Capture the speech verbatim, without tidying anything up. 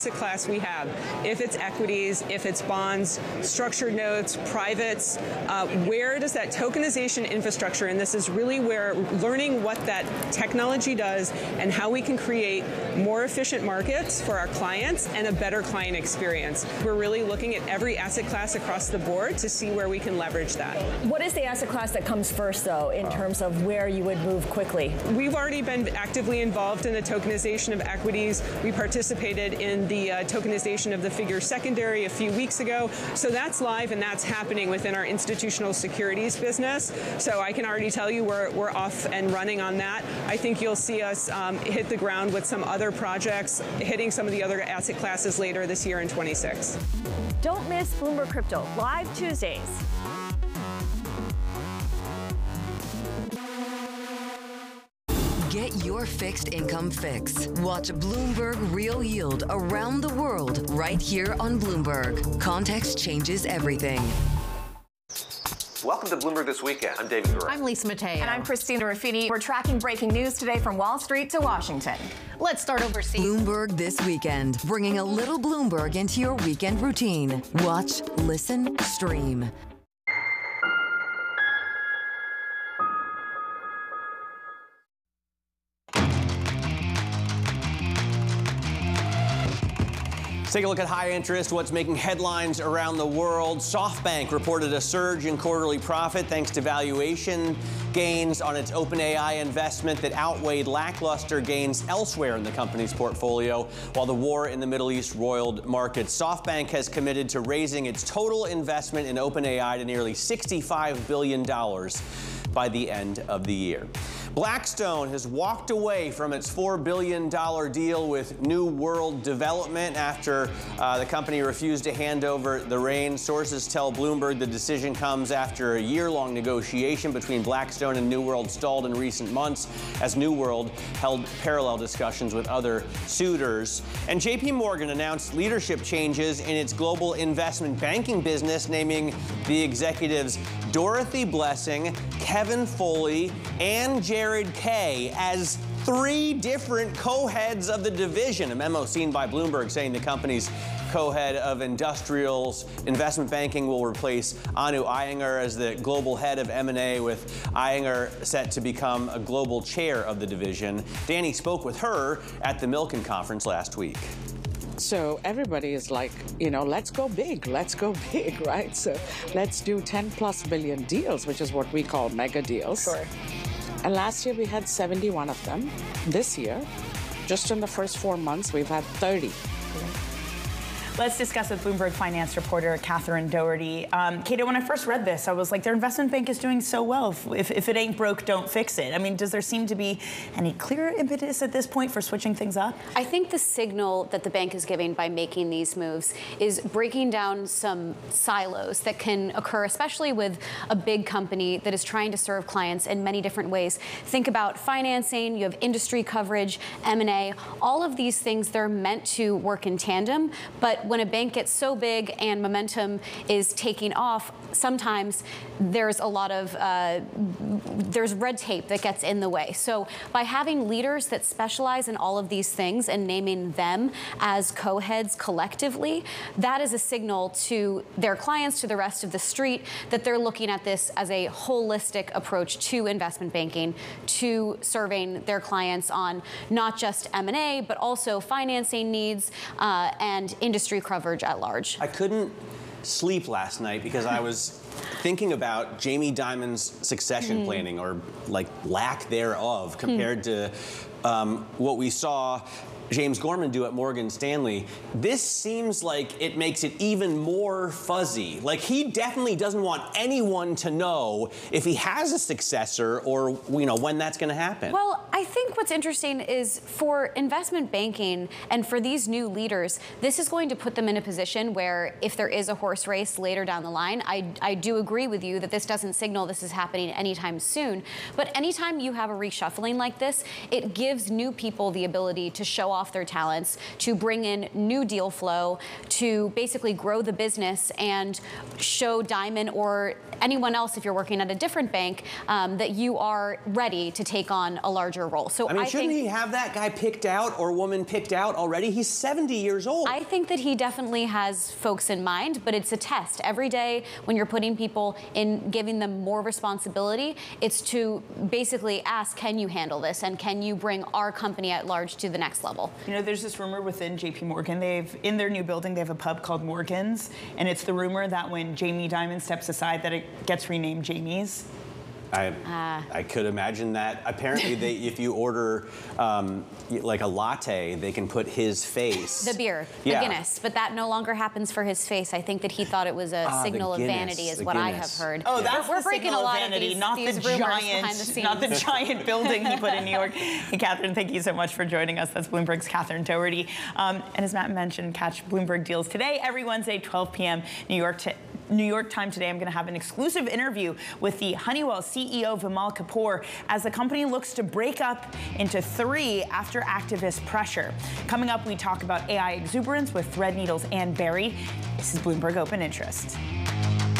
asset class we have. If it's equities, if it's bonds, structured notes, privates, uh, where does that tokenization infrastructure, and this is really where learning what that technology does and how we can create more efficient markets for our clients and a better client experience. We're really looking at every asset class across the board to see where we can leverage that. What is the asset class that comes first, though, in terms of where you would move quickly? We've already been actively involved in the tokenization of equities. We participated in the uh, tokenization of the Figure secondary a few weeks ago. So that's live and that's happening within our institutional securities business. So I can already tell you we're, we're off and running on that. I think you'll see us um, hit the ground with some other projects, hitting some of the other asset classes later this year in twenty-six. Don't miss Bloomberg Crypto, live Tuesdays. Get your fixed income fix. Watch Bloomberg Real Yield around the world right here on Bloomberg. Context changes everything. Welcome to Bloomberg This Weekend. I'm David Gura. I'm Lisa Mateo. And I'm Christina Ruffini. We're tracking breaking news today from Wall Street to Washington. Let's start overseas. Bloomberg This Weekend, bringing a little Bloomberg into your weekend routine. Watch, listen, stream. Let's take a look at high interest, what's making headlines around the world. SoftBank reported a surge in quarterly profit thanks to valuation gains on its OpenAI investment that outweighed lackluster gains elsewhere in the company's portfolio, while the war in the Middle East roiled markets. SoftBank has committed to raising its total investment in OpenAI to nearly sixty-five billion dollars by the end of the year. Blackstone has walked away from its four billion dollar deal with New World Development after uh, the company refused to hand over the reins. Sources tell Bloomberg the decision comes after a year-long negotiation between Blackstone and New World stalled in recent months as New World held parallel discussions with other suitors. And J P Morgan announced leadership changes in its global investment banking business, naming the executives Dorothy Blessing, Kevin Foley, and Jared Kay as three different co-heads of the division. A memo seen by Bloomberg saying the company's co-head of industrials investment banking will replace Anu Iyengar as the global head of M and A, with Iyengar set to become a global chair of the division. Danny spoke with her at the Milken conference last week. So everybody is like, you know, let's go big, let's go big, right? So let's do ten plus billion deals, which is what we call mega deals. Sure. And last year we had seventy-one of them. This year, just in the first four months, we've had thirty. Let's discuss with Bloomberg finance reporter Catherine Doherty. Um, Kato, when I first read this, I was like, their investment bank is doing so well. If, if, if it ain't broke, don't fix it. I mean, does there seem to be any clear impetus at this point for switching things up? I think the signal that the bank is giving by making these moves is breaking down some silos that can occur, especially with a big company that is trying to serve clients in many different ways. Think about financing, you have industry coverage, M and A. All of these things, they're meant to work in tandem, but when a bank gets so big and momentum is taking off, sometimes there's a lot of, uh, there's red tape that gets in the way. So by having leaders that specialize in all of these things and naming them as co-heads collectively, that is a signal to their clients, to the rest of the street, that they're looking at this as a holistic approach to investment banking, to serving their clients on not just M and A, but also financing needs uh, and industry coverage at large. I couldn't sleep last night because I was thinking about Jamie Dimon's succession mm. planning, or like lack thereof, compared mm. to um, what we saw James Gorman do at Morgan Stanley. This seems like it makes it even more fuzzy. Like, he definitely doesn't want anyone to know if he has a successor or, you know, when that's going to happen. Well, I think what's interesting is for investment banking and for these new leaders, this is going to put them in a position where if there is a horse race later down the line, I, I do agree with you that this doesn't signal this is happening anytime soon. But anytime you have a reshuffling like this, it gives new people the ability to show off off their talents, to bring in new deal flow, to basically grow the business and show Diamond or anyone else, if you're working at a different bank, um, that you are ready to take on a larger role. So I mean, I shouldn't think, he have that guy picked out or woman picked out already? He's seventy years old. I think that he definitely has folks in mind, but it's a test. Every day when you're putting people in, giving them more responsibility, it's to basically ask, can you handle this? And can you bring our company at large to the next level? You know, there's this rumor within J P Morgan. They've, in their new building, they have a pub called Morgan's, and it's the rumor that when Jamie Dimon steps aside, that it gets renamed Jamie's. I, Uh. I could imagine that. Apparently, they, if you order um, like a latte, they can put his face. The beer, Yeah. the Guinness, but that no longer happens for his face. I think that he thought it was a Ah, signal the of Guinness, vanity, is the what I have Guinness. heard. Oh, We're- that's we're the breaking signal a lot of vanity, of these, not these the rumors giant, behind the scenes. not the giant building he put in New York. Hey, Catherine, thank you so much for joining us. That's Bloomberg's Catherine Doherty. Um, and as Matt mentioned, catch Bloomberg Deals today, every Wednesday, twelve p m New York to New York time today. I'm going to have an exclusive interview with the Honeywell C E O, Vimal Kapur, as the company looks to break up into three after activist pressure. Coming up, we talk about A I exuberance with Threadneedle's Ann Berry. This is Bloomberg Open Interest.